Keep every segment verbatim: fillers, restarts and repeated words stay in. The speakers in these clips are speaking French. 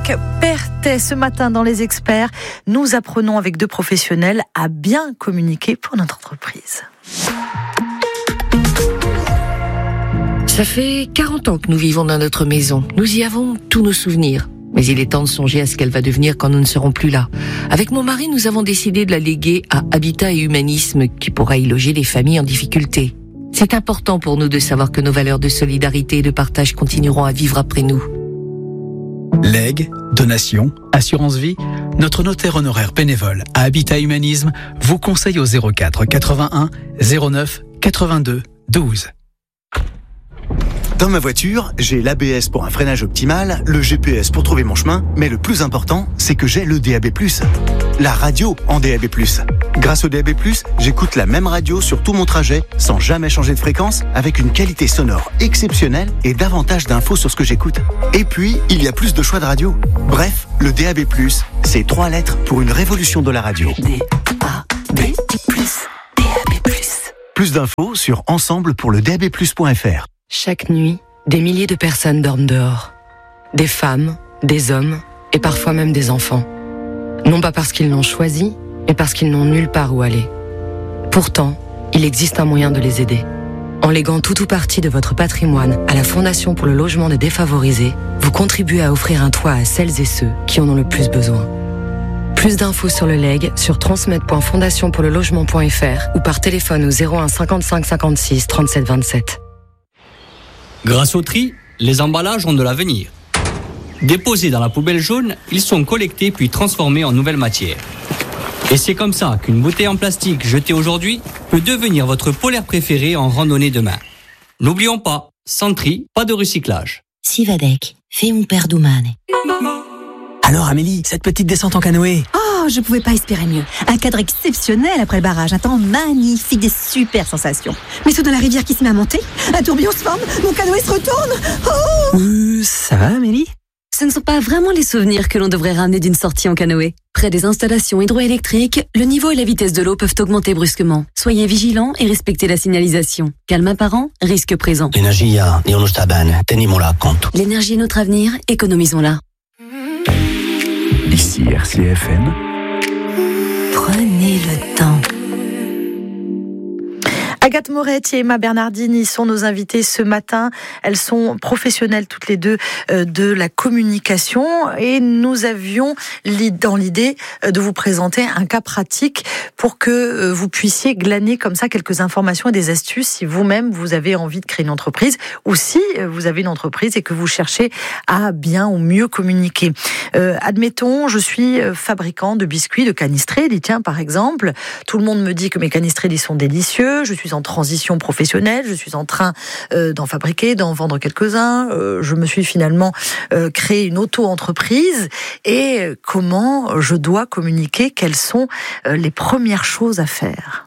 Avec Perthet, ce matin dans Les Experts, nous apprenons avec deux professionnels à bien communiquer pour notre entreprise. Ça fait quarante ans que nous vivons dans notre maison. Nous y avons tous nos souvenirs. Mais il est temps de songer à ce qu'elle va devenir quand nous ne serons plus là. Avec mon mari, nous avons décidé de la léguer à Habitat et Humanisme, qui pourra y loger les familles en difficulté. C'est important pour nous de savoir que nos valeurs de solidarité et de partage continueront à vivre après nous. Legs, donations, assurance vie, notre notaire honoraire bénévole à Habitat Humanisme vous conseille au zéro quatre quatre-vingt-un zéro neuf quatre-vingt-deux douze. Dans ma voiture, j'ai l'A B S pour un freinage optimal, le G P S pour trouver mon chemin, mais le plus important, c'est que j'ai le D A B plus, la radio en D A B plus. Grâce au D A B plus, j'écoute la même radio sur tout mon trajet, sans jamais changer de fréquence, avec une qualité sonore exceptionnelle et davantage d'infos sur ce que j'écoute. Et puis, il y a plus de choix de radio. Bref, le D A B plus, c'est trois lettres pour une révolution de la radio. D A B plus, D A B plus. Plus d'infos sur ensemble pour le D A B plus point F R. Chaque nuit, des milliers de personnes dorment dehors. Des femmes, des hommes et parfois même des enfants. Non pas parce qu'ils l'ont choisi, mais parce qu'ils n'ont nulle part où aller. Pourtant, il existe un moyen de les aider. En léguant tout ou partie de votre patrimoine à la Fondation pour le logement des défavorisés, vous contribuez à offrir un toit à celles et ceux qui en ont le plus besoin. Plus d'infos sur le leg sur transmettre point fondation pour le logement point F R ou par téléphone au zéro un cinquante-cinq cinquante-six trente-sept vingt-sept. Grâce au tri, les emballages ont de l'avenir. Déposés dans la poubelle jaune, ils sont collectés puis transformés en nouvelle matière. Et c'est comme ça qu'une bouteille en plastique jetée aujourd'hui peut devenir votre polaire préféré en randonnée demain. N'oublions pas, sans tri, pas de recyclage. Sivadec, fais un père domane. Alors Amélie, cette petite descente en canoë. Oh, je pouvais pas espérer mieux. Un cadre exceptionnel après le barrage, un temps magnifique, des super sensations. Mais soudain la rivière qui se met à monter, un tourbillon se forme, mon canoë se retourne. Oh Euh, ça va Amélie? Ce ne sont pas vraiment les souvenirs que l'on devrait ramener d'une sortie en canoë. Près des installations hydroélectriques, le niveau et la vitesse de l'eau peuvent augmenter brusquement. Soyez vigilants et respectez la signalisation. Calme apparent, risque présent. L'energia è uno staban, tenimolo a conto. L'énergie est notre avenir, économisons-la. Ici R C F M. Prenez le temps. Agathe Moretti et Emma Bernardini sont nos invitées ce matin. Elles sont professionnelles toutes les deux de la communication et nous avions dans l'idée de vous présenter un cas pratique pour que vous puissiez glaner comme ça quelques informations et des astuces si vous-même vous avez envie de créer une entreprise ou si vous avez une entreprise et que vous cherchez à bien ou mieux communiquer. Euh, admettons, je suis fabricant de biscuits, de canistrelli, tiens par exemple. Tout le monde me dit que mes canistrelli sont délicieux. Je suis en transition professionnelle, je suis en train euh, d'en fabriquer, d'en vendre quelques-uns. Euh, je me suis finalement euh, créé une auto-entreprise. Et comment je dois communiquer? Quelles sont euh, les premières choses à faire?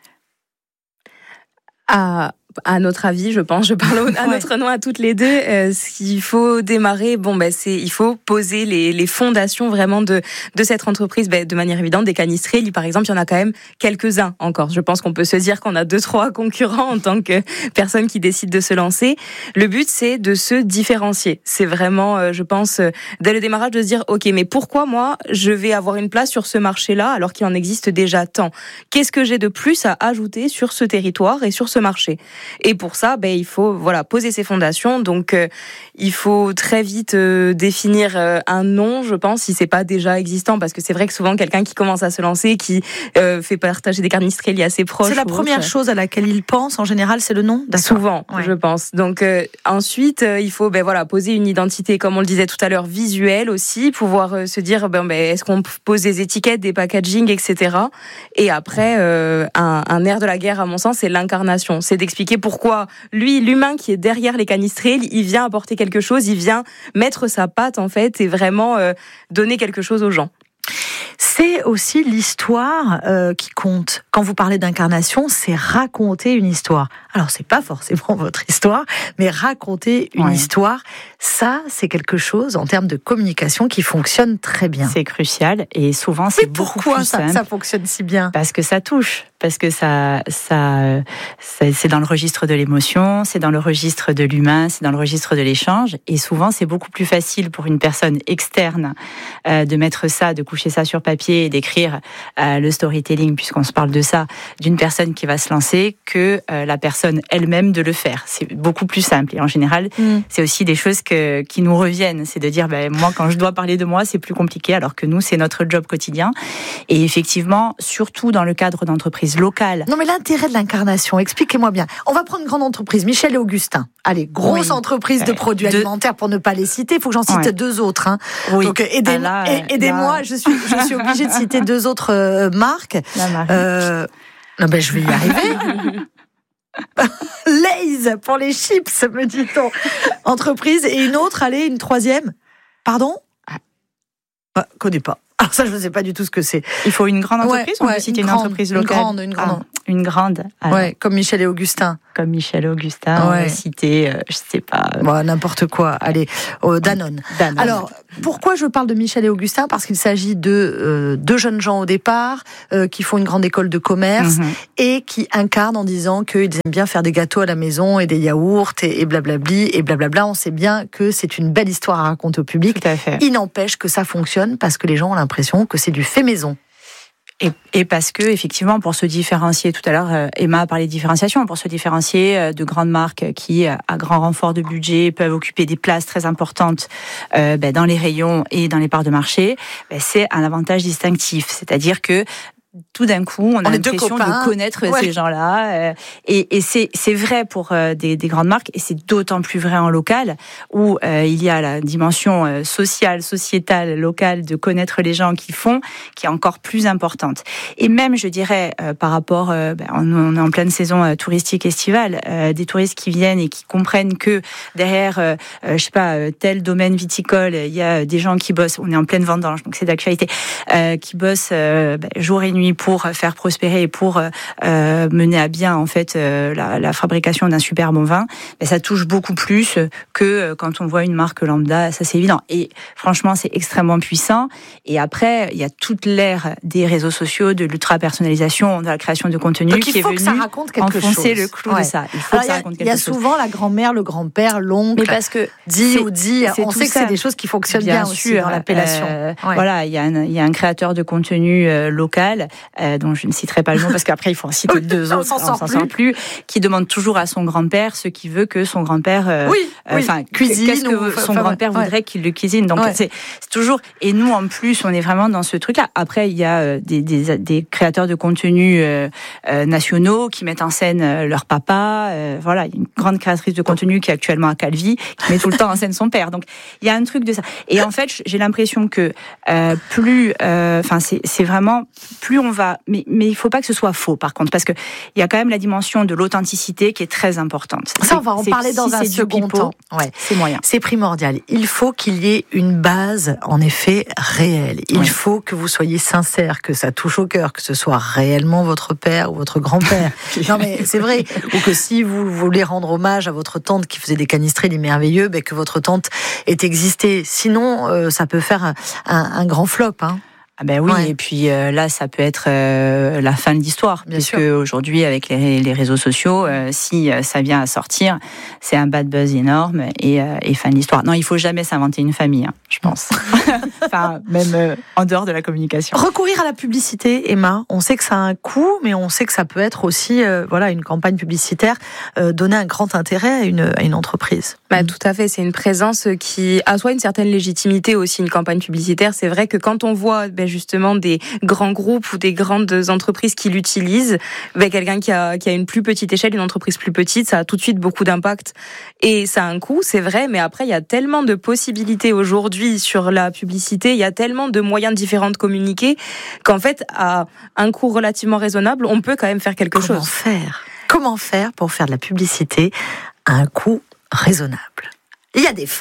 À, à notre avis, je pense, je parle à ouais. notre nom à toutes les deux, euh, s'il faut démarrer, bon, ben, c'est, il faut poser les, les fondations vraiment de, de cette entreprise, ben, de manière évidente. Des canistrelli, par exemple, il y en a quand même quelques-uns encore. Je pense qu'on peut se dire qu'on a deux, trois concurrents en tant que personne qui décide de se lancer. Le but, c'est de se différencier. C'est vraiment, euh, je pense, euh, dès le démarrage, de se dire, OK, mais pourquoi moi, je vais avoir une place sur ce marché-là alors qu'il en existe déjà tant? Qu'est-ce que j'ai de plus à ajouter sur ce territoire et sur ce marché? Et pour ça, ben, il faut voilà, poser ses fondations. Donc, euh, il faut très vite euh, définir euh, un nom, je pense, si c'est pas déjà existant. Parce que c'est vrai que souvent, quelqu'un qui commence à se lancer, qui euh, fait partager des canistrelli assez proches. C'est la première autre. chose à laquelle il pense, en général, c'est le nom? D'accord. Souvent, ouais. je pense. Donc, euh, ensuite, euh, il faut ben, voilà, poser une identité, comme on le disait tout à l'heure, visuelle aussi, pouvoir euh, se dire, ben, ben, est-ce qu'on pose des étiquettes, des packaging, et cetera. Et après, euh, un, un air de la guerre, à mon sens, c'est l'incarnation. C'est d'expliquer pourquoi lui, l'humain qui est derrière les canistrelli, il vient apporter quelque chose, il vient mettre sa patte en fait et vraiment euh, donner quelque chose aux gens. C'est aussi l'histoire euh, qui compte. Quand vous parlez d'incarnation, c'est raconter une histoire. Alors, c'est pas forcément votre histoire, mais raconter une ouais. histoire, ça, c'est quelque chose en termes de communication qui fonctionne très bien. C'est crucial et souvent, c'est et beaucoup pourquoi plus ça, simple. ça fonctionne si bien? Parce que ça touche. parce que ça, ça, ça, c'est dans le registre de l'émotion, c'est dans le registre de l'humain, c'est dans le registre de l'échange. Et souvent, c'est beaucoup plus facile pour une personne externe euh, de mettre ça, de coucher ça sur papier et d'écrire euh, le storytelling, puisqu'on se parle de ça, d'une personne qui va se lancer, que euh, la personne elle-même de le faire. C'est beaucoup plus simple. Et en général, mmh. c'est aussi des choses que, qui nous reviennent. C'est de dire, ben, moi, quand je dois parler de moi, c'est plus compliqué, alors que nous, c'est notre job quotidien. Et effectivement, surtout dans le cadre d'entreprises locales. Non, mais l'intérêt de l'incarnation, expliquez-moi bien. On va prendre une grande entreprise, Michel et Augustin. Allez, grosse oui. entreprise de produits de... alimentaires, pour ne pas les citer. Il faut que j'en cite ouais. deux autres. Hein. Oui. Donc, aidez, ah là, aidez-moi. Là... Je suis, je suis obligée de citer deux autres euh, marques. La marque. Euh... Non, ben, je vais y arriver. Lay's pour les chips, me dit-on. Entreprise. Et une autre, allez, une troisième. Pardon ? Ah, connais pas. Alors ça, je ne sais pas du tout ce que c'est. Il faut une grande entreprise, ouais, on peut ouais, citer une, une grande, entreprise locale. Une grande, une grande. Ah, une grande. Alors, ouais, comme Michel et Augustin. Comme Michel et Augustin, ouais. on va citer, euh, je sais pas. Euh... Bon, n'importe quoi. Allez, euh, Danone. Danone. Alors, pourquoi je parle de Michel et Augustin ? Parce qu'il s'agit de euh, deux jeunes gens au départ, euh, qui font une grande école de commerce, mm-hmm. et qui incarnent en disant qu'ils aiment bien faire des gâteaux à la maison et des yaourts et, et blablabli et blablabla. On sait bien que c'est une belle histoire à raconter au public. Tout à fait. Il n'empêche que ça fonctionne parce que les gens ont l'impression que c'est du fait maison. Et, et parce que, effectivement, pour se différencier, tout à l'heure, euh, Emma a parlé de différenciation, pour se différencier euh, de grandes marques qui, à grand renfort de budget, peuvent occuper des places très importantes euh, ben, dans les rayons et dans les parts de marché, ben, c'est un avantage distinctif. C'est-à-dire que tout d'un coup, on a on l'impression de connaître ouais. ces gens-là. Euh, et et c'est, c'est vrai pour euh, des, des grandes marques, et c'est d'autant plus vrai en local, où euh, il y a la dimension euh, sociale, sociétale, locale, de connaître les gens qui font, qui est encore plus importante. Et même, je dirais, euh, par rapport, euh, ben, on, on est en pleine saison euh, touristique estivale, euh, des touristes qui viennent et qui comprennent que derrière, euh, euh, je sais pas, euh, tel domaine viticole, il y a des gens qui bossent, on est en pleine vendange, donc c'est d'actualité, euh, qui bossent euh, ben, jour et nuit pour faire prospérer et pour euh, mener à bien en fait euh, la, la fabrication d'un super bon vin, ben, ça touche beaucoup plus que quand on voit une marque lambda, ça c'est évident. Et franchement, c'est extrêmement puissant. Et après, il y a toute l'ère des réseaux sociaux, de l'ultra-personnalisation, de la création de contenu. Donc, qui il faut est que ça raconte quelque enfoncer chose. le clou ouais. de ça. Il faut Alors, que ça raconte quelque chose. Il y a souvent la grand-mère, le grand-père, l'oncle, mais parce que dit ou dit. On sait que ça. c'est des choses qui fonctionnent bien, bien sûr, aussi dans l'appellation. Euh, ouais. Voilà, il y a un, il y a un créateur de contenu euh, local euh, dont je ne citerai pas le nom parce qu'après il faut en citer deux autres, on s'en sort, sort plus, qui demande toujours à son grand-père ce qu'il veut que son grand-père, euh, oui, euh, enfin, oui. cuisine, qu'est-ce que ou, son enfin, grand-père ouais. voudrait qu'il le cuisine. Donc ouais. c'est, c'est toujours. Et nous en plus, on est vraiment dans ce truc-là. Après, il y a euh, des, des, des créateurs de contenu euh, euh, nationaux qui mettent en scène euh, leur papa. Euh, voilà, il y a une grande créatrice de contenu qui est actuellement à Calvi, qui met tout le temps en scène son père. Donc il y a un truc de ça. Et en fait, j'ai l'impression que euh, plus, enfin, euh, c'est, c'est vraiment plus on va, mais mais il faut pas que ce soit faux par contre, parce que il y a quand même la dimension de l'authenticité qui est très importante. Ça, on va en parler dans si un second temps. Ouais. C'est moyen. C'est primordial. Il faut qu'il y ait une base, en effet, réelle. Il oui. faut que vous soyez sincère, que ça touche au cœur, que ce soit réellement votre père ou votre grand-père. Non, mais c'est vrai. Ou que si vous voulez rendre hommage à votre tante qui faisait des canistrés merveilleux, ben que votre tante ait existé. Sinon, euh, ça peut faire un, un, un grand flop, hein. Ah ben oui, ouais. et puis euh, là, ça peut être euh, la fin de l'histoire, Bien puisque sûr. aujourd'hui, avec les, les réseaux sociaux, euh, si euh, ça vient à sortir, c'est un bad buzz énorme et, euh, et fin de l'histoire. Non, il faut jamais s'inventer une famille, hein, je pense. Enfin, même euh, en dehors de la communication. Recourir à la publicité, Emma, on sait que ça a un coût, mais on sait que ça peut être aussi, euh, voilà, une campagne publicitaire, euh, donner un grand intérêt à une, à une entreprise. Bah, tout à fait, c'est une présence qui assoit une certaine légitimité aussi, une campagne publicitaire. C'est vrai que quand on voit ben, justement des grands groupes ou des grandes entreprises qui l'utilisent, ben, quelqu'un qui a, qui a une plus petite échelle, une entreprise plus petite, ça a tout de suite beaucoup d'impact. Et ça a un coût, c'est vrai, mais après, il y a tellement de possibilités aujourd'hui sur la publicité, il y a tellement de moyens différents de communiquer, qu'en fait, à un coût relativement raisonnable, on peut quand même faire quelque Comment chose. faire Comment faire pour faire de la publicité à un coût raisonnable? Il y a des feintes.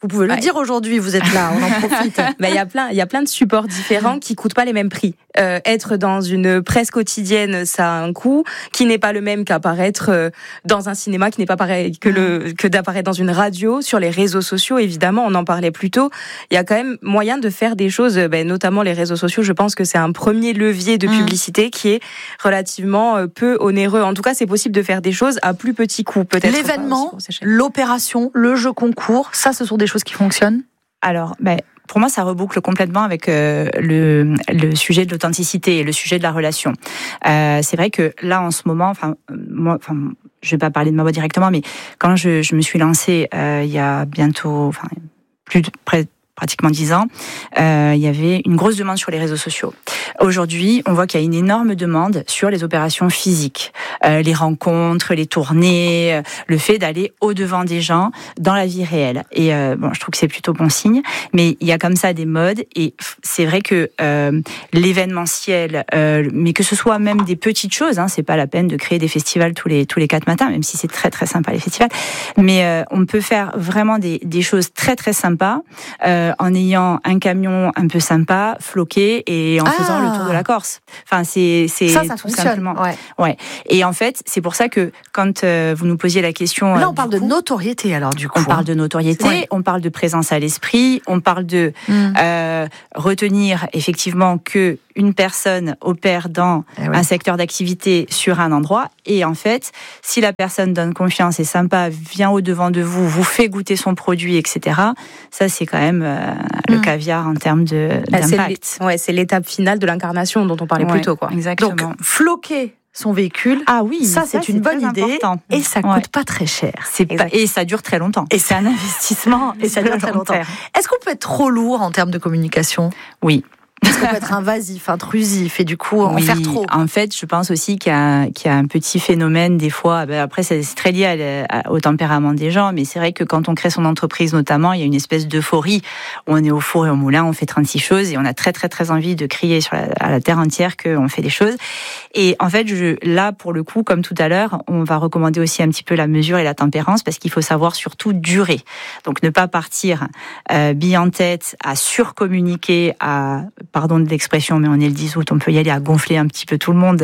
Vous pouvez le ouais. dire aujourd'hui, vous êtes là, on en profite. Bah, il y a plein, il y a plein de supports différents qui coûtent pas les mêmes prix. Euh, être dans une presse quotidienne, ça a un coût qui n'est pas le même qu'apparaître euh, dans un cinéma, qui n'est pas pareil que le que d'apparaître dans une radio, sur les réseaux sociaux. Évidemment, on en parlait plus tôt. Il y a quand même moyen de faire des choses, ben, notamment les réseaux sociaux. Je pense que c'est un premier levier de publicité mmh. qui est relativement peu onéreux. En tout cas, c'est possible de faire des choses à plus petit coût, peut-être. L'événement, l'opération, le jeu concours, ça, ce sont des choses qui fonctionnent. Alors, ben. Pour moi, ça reboucle complètement avec euh, le, le sujet de l'authenticité et le sujet de la relation. Euh, c'est vrai que là, en ce moment, enfin, moi, enfin, je vais pas parler de ma voix directement, mais quand je, je me suis lancée euh, il y a bientôt, enfin, plus de près pratiquement dix ans, euh, il y avait une grosse demande sur les réseaux sociaux. Aujourd'hui, on voit qu'il y a une énorme demande sur les opérations physiques, euh, les rencontres, les tournées, euh, le fait d'aller au-devant des gens dans la vie réelle. Et euh, bon, je trouve que c'est plutôt bon signe, mais il y a comme ça des modes, et c'est vrai que euh, l'événementiel, euh, mais que ce soit même des petites choses, hein, c'est pas la peine de créer des festivals tous les tous les quatre matins, même si c'est très très sympa les festivals, mais euh, on peut faire vraiment des des choses très très sympas. Euh, en ayant un camion un peu sympa, floqué, et en ah. faisant le tour de la Corse. Enfin, c'est, c'est ça, ça tout fonctionne. Simplement. Ouais. Ouais. Et en fait, c'est pour ça que quand euh, vous nous posiez la question... Là, euh, on parle coup, de notoriété, alors, du coup. On parle de notoriété, ouais. on parle de présence à l'esprit, on parle de mm. euh, retenir, effectivement, que une personne opère dans eh oui. un secteur d'activité sur un endroit, et en fait, si la personne donne confiance, est sympa, vient au-devant de vous, vous fait goûter son produit, et cetera, ça, c'est quand même euh, le mmh. caviar en termes de, d'impact. C'est, ouais, c'est l'étape finale de l'incarnation dont on parlait ouais, plus tôt, quoi. Exactement. Donc, floquer son véhicule, ah oui, ça, c'est, c'est une bonne idée, important. Et ça coûte ouais. pas très cher. C'est pas, et ça dure très longtemps. Et c'est un investissement, et ça dure très longtemps. Est-ce qu'on peut être trop lourd en termes de communication ? Oui. Est-ce qu'on peut être invasif, intrusif, et du coup en oui, faire trop ? En fait, je pense aussi qu'il y a, qu'il y a un petit phénomène des fois. Ben après, c'est, c'est très lié à, à, au tempérament des gens, mais c'est vrai que quand on crée son entreprise, notamment, il y a une espèce d'euphorie où on est au four et au moulin, on fait trente-six choses et on a très très très envie de crier sur la, à la terre entière qu'on fait des choses. Et en fait, je, là, pour le coup, comme tout à l'heure, on va recommander aussi un petit peu la mesure et la tempérance, parce qu'il faut savoir surtout durer. Donc, ne pas partir euh, bille en tête à surcommuniquer, à pardon de l'expression, mais on est le dix août, on peut y aller à gonfler un petit peu tout le monde.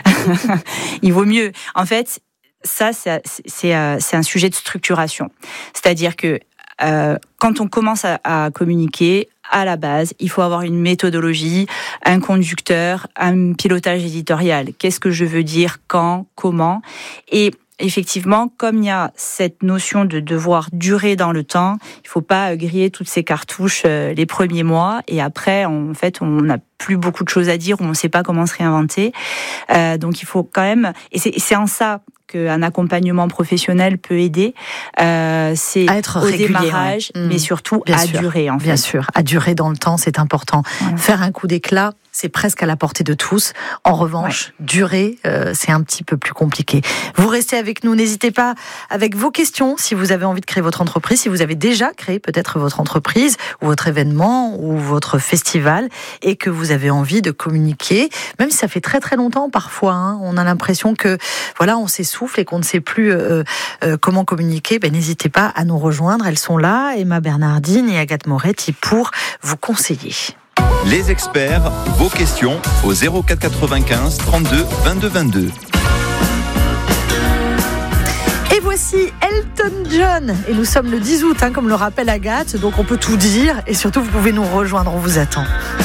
Il vaut mieux. En fait, ça, c'est, c'est, c'est un sujet de structuration. C'est-à-dire que euh, quand on commence à, à communiquer, à la base, il faut avoir une méthodologie, un conducteur, un pilotage éditorial. Qu'est-ce que je veux dire, quand, comment ? Et effectivement, comme il y a cette notion de devoir durer dans le temps, il faut pas griller toutes ces cartouches euh, les premiers mois, et après, on, en fait, on n'a plus beaucoup de choses à dire, on ne sait pas comment se réinventer. Euh, donc, il faut quand même, et c'est, c'est en ça qu'un accompagnement professionnel peut aider, euh, c'est à être au régulier, démarrage, ouais. mais surtout bien à sûr, durer. En fait. Bien sûr, à durer dans le temps, c'est important. Voilà. Faire un coup d'éclat, c'est presque à la portée de tous. En revanche, ouais. durer, euh, c'est un petit peu plus compliqué. Vous restez avec nous, n'hésitez pas avec vos questions, si vous avez envie de créer votre entreprise, si vous avez déjà créé peut-être votre entreprise, ou votre événement, ou votre festival, et que vous avez envie de communiquer, même si ça fait très très longtemps parfois, hein, on a l'impression que voilà, on s'essouffle et qu'on ne sait plus euh, euh, comment communiquer, ben, n'hésitez pas à nous rejoindre, elles sont là, Emma Bernardine et Agathe Moretti, pour vous conseiller. Les experts, vos questions au zéro quatre quatre-vingt-quinze trente-deux vingt-deux vingt-deux. Et voici Elton John. Et nous sommes le dix août, hein, comme le rappelle Agathe, donc on peut tout dire. Et surtout, vous pouvez nous rejoindre, on vous attend.